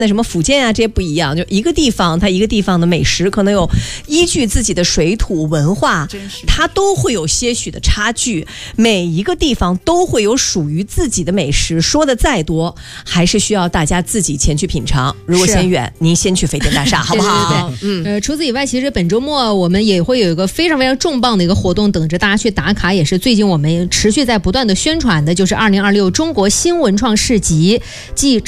那什么福建啊这些不一样，就一个地方它一个地方的美食可能有依据自己的水土文化，它都会有些许的差距，每一个地方都会有属于自己的美食，说的再多还是需要大家自己前去品尝。如果嫌远，您先去飞天大厦好不好？ 对，除此以外，其实本周末我们也会有一个非常非常重磅的一个活动等着大家去打卡，也是最近我们持续在不断的宣传的，就是2026中国新文创市集，继